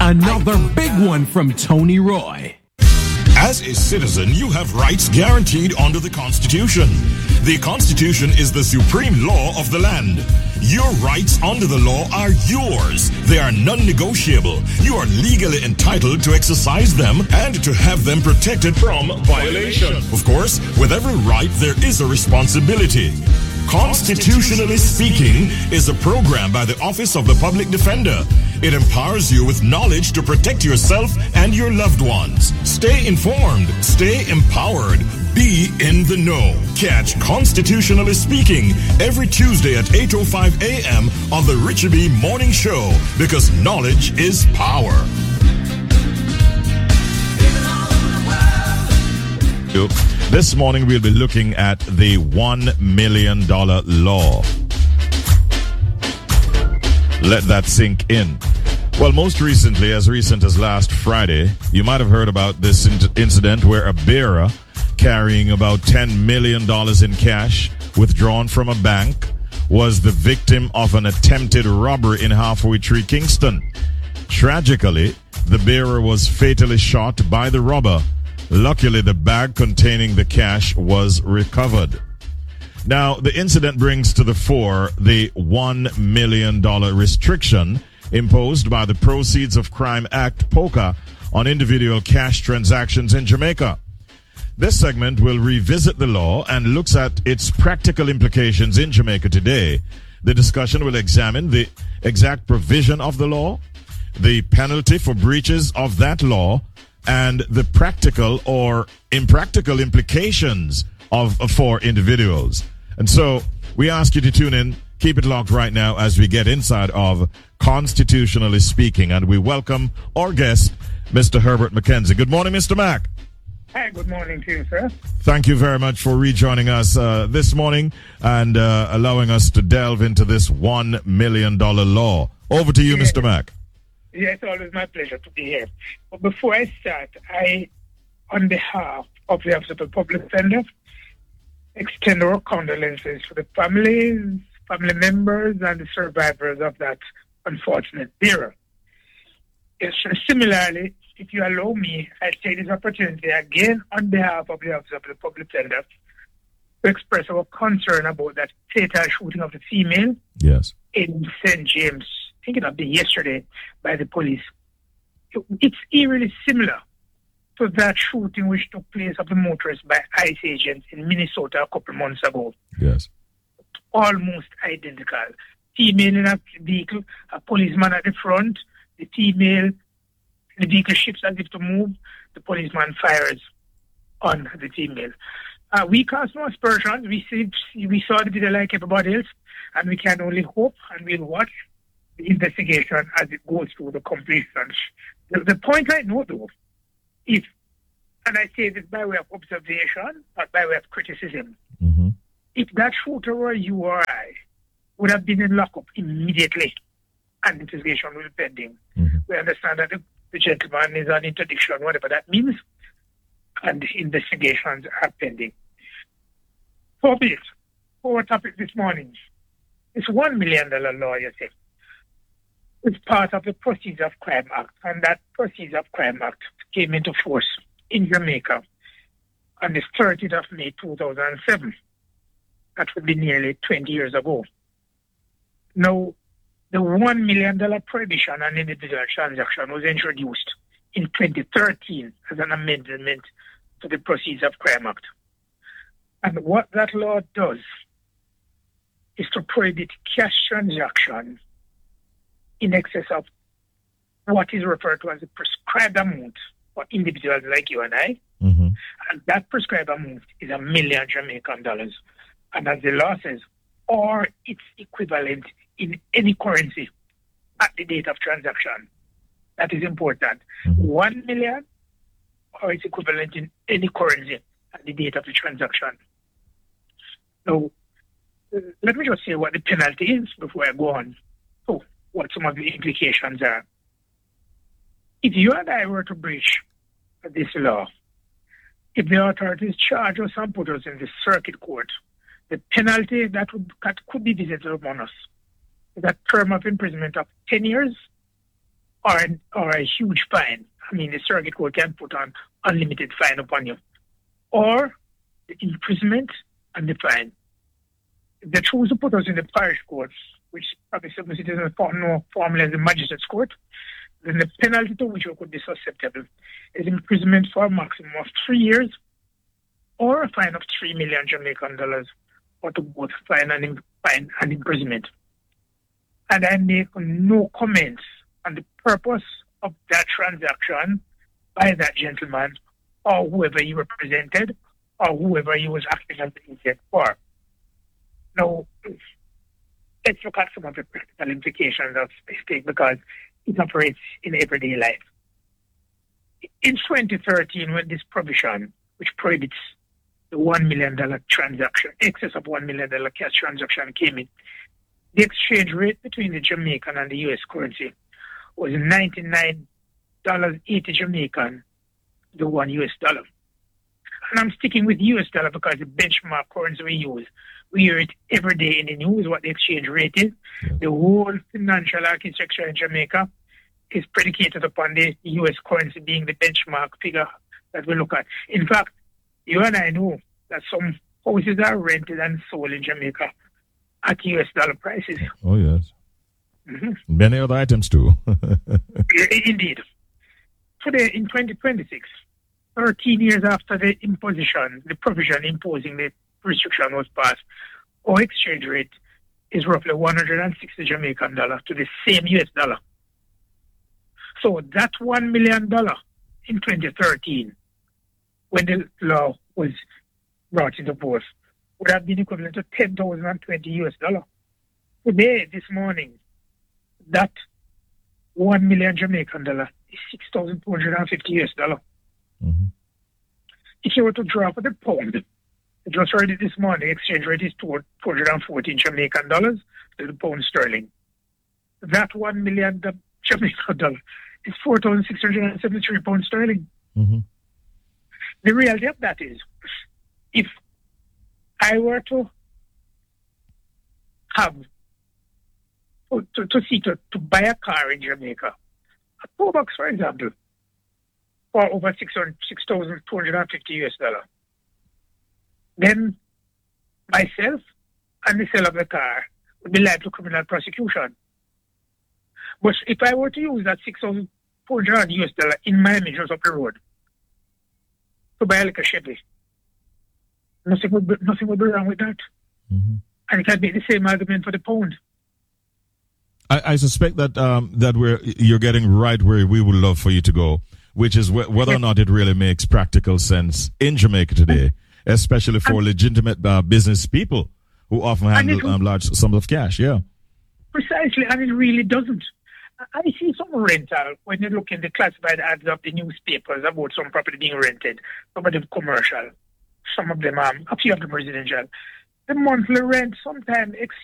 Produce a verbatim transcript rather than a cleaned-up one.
Another big one from Tony Roy. As a citizen, you have rights guaranteed under the Constitution. The Constitution is the supreme law of the land. Your rights under the law are yours. They are non-negotiable. You are legally entitled to exercise them and to have them protected from violation. Of course, with every right, there is a responsibility. Constitutionally Speaking is a program by the Office of the Public Defender. It empowers you with knowledge to protect yourself and your loved ones. Stay informed. Stay empowered. Be in the know. Catch Constitutionally Speaking every Tuesday at eight oh five a.m. on the Richie B Morning Show, because knowledge is power. This morning we'll be looking at the one million dollar law. Let that sink in. Well, most recently, as recent as last Friday, you might have heard about this incident where a bearer carrying about ten million dollars in cash withdrawn from a bank was the victim of an attempted robbery in Halfway Tree, Kingston. Tragically, the bearer was fatally shot by the robber. Luckily, the bag containing the cash was recovered. Now, the incident brings to the fore the one million dollars restriction imposed by the Proceeds of Crime Act, POCA, on individual cash transactions in Jamaica. This segment will revisit the law and looks at its practical implications in Jamaica today. The discussion will examine the exact provision of the law, the penalty for breaches of that law, and the practical or impractical implications of for individuals. And so we ask you to tune in, keep it locked right now as we get inside of Constitutionally Speaking, and we welcome our guest, Mister Herbert McKenzie. Good morning, Mister Mack. Hi, good morning to you, sir. Thank you very much for rejoining us uh, this morning and uh, allowing us to delve into this one million dollars law. Over to you, yes. Mister Mack. Yes, it's always my pleasure to be here. But before I start, I, on behalf of the Office of the Public Defender, extend our condolences to the families, family members, and the survivors of that unfortunate bearer. Yes, similarly, if you allow me, I take this opportunity again on behalf of the Office of the Public Defender to express our concern about that fatal shooting of the female yes. in Saint James. I think it happened yesterday by the police. It's eerily similar to that shooting which took place of the motorist by ICE agents in Minnesota a couple months ago. Yes. Almost identical. Female in a vehicle, a policeman at the front, the female, the vehicle shifts as if to move, the policeman fires on the female. Uh, we cast no aspersions. We, see, we saw the video like everybody else, and we can only hope and we'll watch the investigation as it goes through the completion. The, the point I know, though, is, and I say this by way of observation, not by way of criticism, mm-hmm. if that shooter were you or I, would have been in lockup immediately, and investigation will be pending. Mm-hmm. We understand that the, the gentleman is on interdiction, whatever that means, and investigations are pending. For this, our topic this morning is one million dollars law, you say. It's part of the Proceeds of Crime Act, and that Proceeds of Crime Act came into force in Jamaica on the thirtieth of May two thousand seven. That would be nearly twenty years ago. Now, the one million dollars prohibition on individual transaction was introduced in twenty thirteen as an amendment to the Proceeds of Crime Act. And what that law does is to prohibit cash transactions in excess of what is referred to as a prescribed amount for individuals like you and I. Mm-hmm. And that prescribed amount is a million Jamaican dollars. And as the law says, or its equivalent in any currency at the date of transaction. That is important. Mm-hmm. One million or its equivalent in any currency at the date of the transaction. Now, let me just say what the penalty is before I go on. So, what some of the implications are. If you and I were to breach this law, if the authorities charge us and put us in the circuit court, the penalty that, would, that could be visited upon us is a term of imprisonment of ten years or, an, or a huge fine. I mean, the circuit court can put on unlimited fine upon you. Or the imprisonment and the fine. If they choose to put us in the parish courts, which probably suppose it isn't no formally as the magistrate's court, then the penalty to which we could be susceptible is imprisonment for a maximum of three years or a fine of three million Jamaican dollars, or to both fine and, fine and imprisonment. And I make no comments on the purpose of that transaction by that gentleman or whoever he represented or whoever he was acting as the agent for. Now, let's look at some of the practical implications of this thing because it operates in everyday life. In twenty thirteen, when this provision, which prohibits the one million dollars transaction, excess of one million dollars cash transaction came in, the exchange rate between the Jamaican and the U S currency was ninety-nine dollars and eighty cents Jamaican to one U S dollar. And I'm sticking with U S dollar because the benchmark currency we use, we hear it every day in the news what the exchange rate is. The whole financial architecture in Jamaica is predicated upon the U S currency being the benchmark figure that we look at. In fact, you and I know that some houses are rented and sold in Jamaica at U S dollar prices. Oh, yes. Mm-hmm. Many other items too. Indeed. Today, in twenty twenty-six, thirteen years after the imposition, the provision imposing the restriction was passed, our exchange rate is roughly one hundred sixty Jamaican dollars to the same U S dollar. So that one million dollars in twenty thirteen, when the law was brought into force, would have been equivalent to ten thousand twenty U S dollars. Today, this morning, that one million Jamaican dollar is six thousand two hundred fifty U S dollar. Mm-hmm. If you were to draw for the pound, just already this morning, exchange rate is two hundred fourteen Jamaican dollars to the pound sterling. That one million Jamaican dollar is four thousand six hundred seventy-three pounds sterling. Mm-hmm. The reality of that is, if I were to have to, to seek to, to buy a car in Jamaica, a four bucks, for example, for over six thousand two hundred fifty U S dollar, then myself and the seller of the car would be liable to criminal prosecution. But if I were to use that six thousand four hundred U S dollar in Miami, just up the road, to buy like a Chevy, nothing would be, nothing would be wrong with that. Mm-hmm. And it can be the same argument for the pound. I, I suspect that um, that we're you're getting right where we would love for you to go, which is wh- whether or not it really makes practical sense in Jamaica today, especially for and, legitimate uh, business people who often handle um, large sums of cash. Yeah, precisely, and it really doesn't. I see some rental when you look in the classified ads of the newspapers about some property being rented, some of them commercial, some of them, um, a few of them residential. The monthly rent sometimes